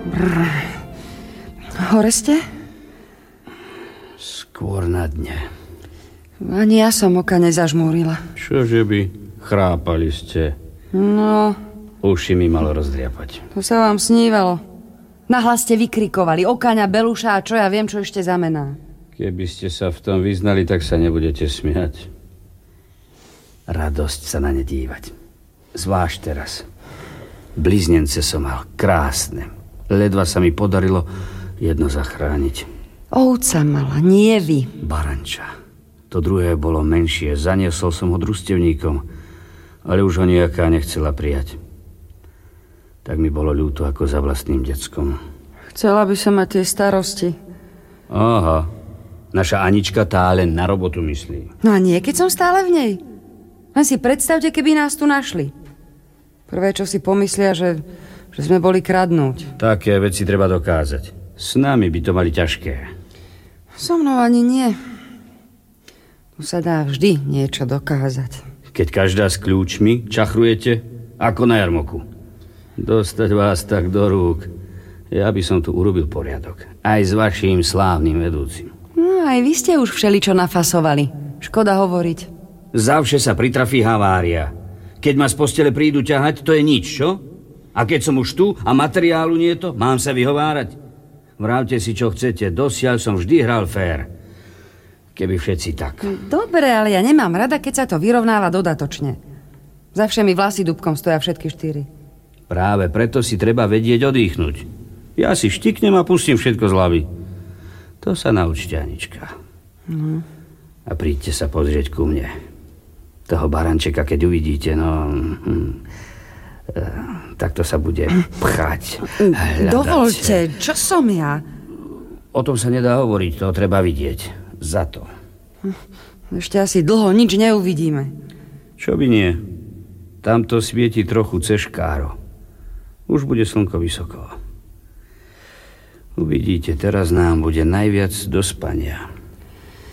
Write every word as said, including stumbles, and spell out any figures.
Brr. Hore ste? Skôr na dne. Ani ja som oka nezažmúrila. Čože by? Chrápali ste. No... Uši mi malo rozdriapať. To sa vám snívalo. Nahlas ste vykrikovali. Okaňa, Beluša a čo ja viem, čo ešte zamená. Keby ste sa v tom vyznali, tak sa nebudete smiať. Radosť sa na ne dívať. Zvlášť teraz. Bliznence som mal. Krásne. Ledva sa mi podarilo jedno zachrániť. Ovca mala, nie vy. Baranča. To druhé bolo menšie. Zaniesol som ho družstevníkom, ale už ho nejaká nechcela prijať. Tak mi bolo ľúto ako za vlastným deckom. Chcela by som mať tie starosti. Aha. Naša Anička tá len na robotu myslí. No a nie, keď som stále v nej. Len si predstavte, keby nás tu našli. Prvé, čo si pomyslia, že, že sme boli kradnúť. Také veci treba dokázať. S nami by to mali ťažké. So mnou ani nie. Tu sa dá vždy niečo dokázať. Keď každá s kľúčmi čachrujete, ako na jarmoku. Dostať vás tak do rúk. Ja by som tu urobil poriadok. Aj s vaším slávnym vedúcim. No, aj vy ste už všeličo nafasovali. Škoda hovoriť. Zavše sa pritrafí havária. Keď ma z postele prídu ťahať, to je nič, čo? A keď som už tu a materiálu nie je to, mám sa vyhovárať? Vravte si, čo chcete. Dosiaľ som vždy hral fér. Keby všetci tak. Dobre, ale ja nemám rada, keď sa to vyrovnáva dodatočne. Zavše mi vlasy dúbkom stoja všetky štyri. Práve preto si treba vedieť odýchnuť. Ja si štiknem a pustím všetko z hlavy. To sa naučte, Anička. No. A príďte sa pozrieť ku mne. Toho barančeka, keď uvidíte, no... Hm, tak to sa bude pchať. Hľadať. Dovolte, čo som ja? O tom sa nedá hovoriť, to treba vidieť. Za to. Ešte asi dlho nič neuvidíme. Čo by nie? Tamto svieti trochu cez škáro. Už bude slnko vysoko. Uvidíte, teraz nám bude najviac do spania.